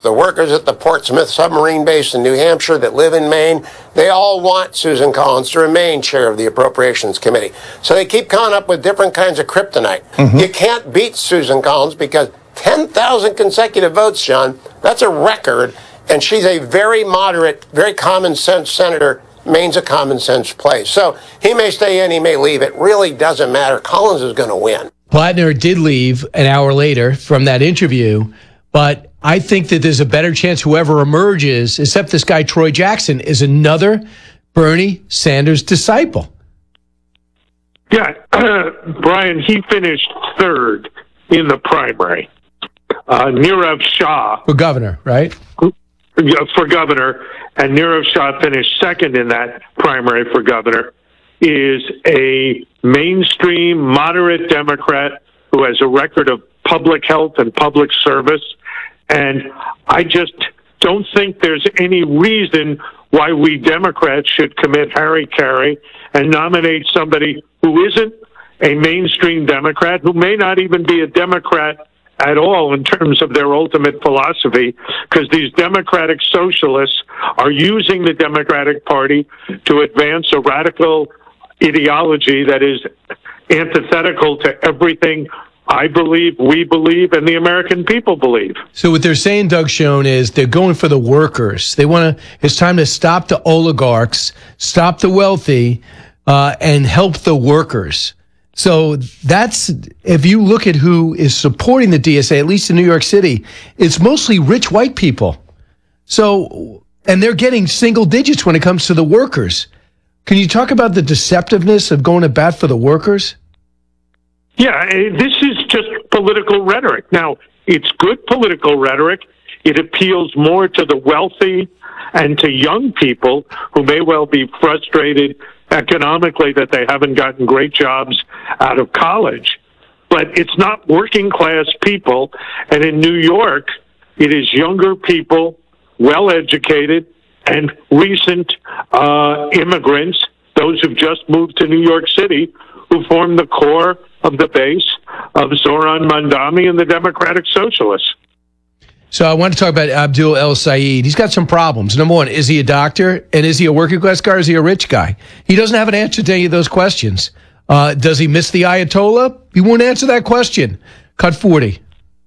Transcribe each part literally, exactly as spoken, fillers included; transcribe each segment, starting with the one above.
the workers at the Portsmouth submarine base in New Hampshire that live in Maine, they all want Susan Collins to remain chair of the Appropriations Committee. So they keep coming up with different kinds of kryptonite. Mm-hmm. You can't beat Susan Collins because ten thousand consecutive votes, John, that's a record, and she's a very moderate, very common sense senator. Maine's a common sense place. So he may stay in, he may leave. It really doesn't matter. Collins is going to win. Plattner did leave an hour later from that interview, but I think that there's a better chance whoever emerges, except this guy Troy Jackson, is another Bernie Sanders disciple. Yeah, uh, Brian, he finished third in the primary. Uh, Nirav Shah. For governor, right? For governor, and Nirav Shah finished second in that primary for governor, is a mainstream, moderate Democrat who has a record of public health and public service. And I just don't think there's any reason why we Democrats should commit hara-kiri and nominate somebody who isn't a mainstream Democrat, who may not even be a Democrat at all in terms of their ultimate philosophy, because these democratic socialists are using the Democratic Party to advance a radical ideology that is antithetical to everything I believe, we believe, and the American people believe. So what they're saying, Doug Schoen, is they're going for the workers. They want to. It's time to stop the oligarchs, stop the wealthy, uh, and help the workers. So that's, if you look at who is supporting the D S A, at least in New York City, it's mostly rich white people. So, and they're getting single digits when it comes to the workers. Can you talk about the deceptiveness of going to bat for the workers? Yeah, this is just political rhetoric. Now, it's good political rhetoric. It appeals more to the wealthy and to young people who may well be frustrated economically that they haven't gotten great jobs out of college. But it's not working class people. And in New York, it is younger people, well-educated, and recent uh, immigrants, those who've just moved to New York City, who form the core of the base of Zoran Mandami and the Democratic Socialists. So I want to talk about Abdul El-Sayed. He's got some problems. Number one, is he a doctor? And is he a working class guy or is he a rich guy? He doesn't have an answer to any of those questions. Uh, does he miss the Ayatollah? He won't answer that question. Cut forty.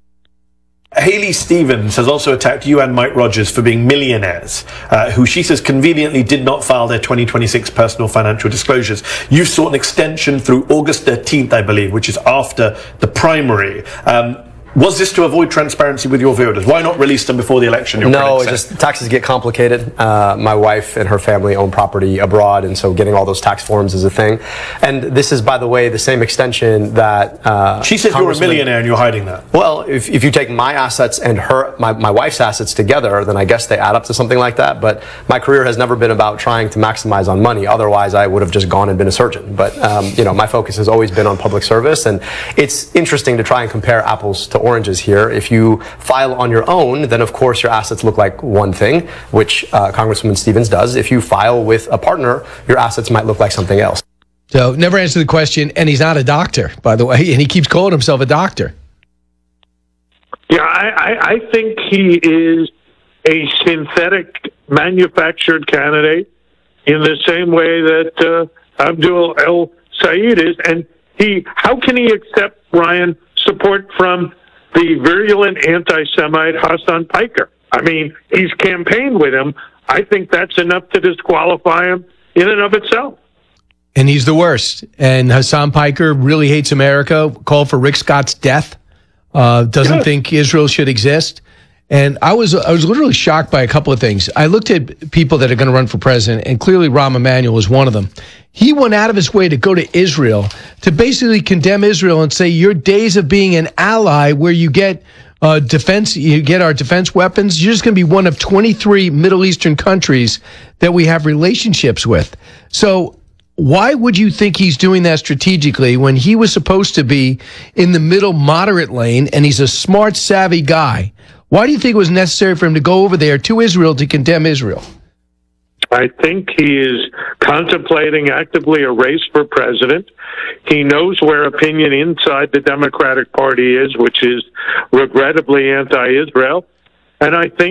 Haley Stevens has also attacked you and Mike Rogers for being millionaires, uh, who she says conveniently did not file their twenty twenty-six personal financial disclosures. You sought an extension through August thirteenth, I believe, which is after the primary. Um, Was this to avoid transparency with your voters? Why not release them before the election? No, it's just taxes get complicated. Uh, my wife and her family own property abroad, and so getting all those tax forms is a thing. And this is, by the way, the same extension that uh, she says you're a millionaire and you're hiding that. Well, if, if you take my assets and her, my, my wife's assets together, then I guess they add up to something like that. But my career has never been about trying to maximize on money. Otherwise, I would have just gone and been a surgeon. But um, you know, my focus has always been on public service, and it's interesting to try and compare apples to oranges here. If you file on your own, then of course your assets look like one thing, which uh, Congresswoman Stevens does. If you file with a partner, your assets might look like something else. So never answered the question, and he's not a doctor, by the way, and he keeps calling himself a doctor. Yeah, I, I, I think he is a synthetic manufactured candidate in the same way that uh, Abdul El-Sayed is. And he, how can he accept, Ryan, support from the virulent anti-Semite Hassan Piker? I mean, he's campaigned with him. I think that's enough to disqualify him in and of itself. And he's the worst. And Hassan Piker really hates America, called for Rick Scott's death, uh, doesn't yes. think Israel should exist. And I was I was literally shocked by a couple of things. I looked at people that are going to run for president, and clearly Rahm Emanuel is one of them. He went out of his way to go to Israel to basically condemn Israel and say your days of being an ally where you get uh, defense, you get our defense weapons, you're just going to be one of twenty-three Middle Eastern countries that we have relationships with. So why would you think he's doing that strategically when he was supposed to be in the middle moderate lane and he's a smart, savvy guy? Why do you think it was necessary for him to go over there to Israel to condemn Israel? I think he is contemplating actively a race for president. He knows where opinion inside the Democratic Party is, which is regrettably anti-Israel. And I think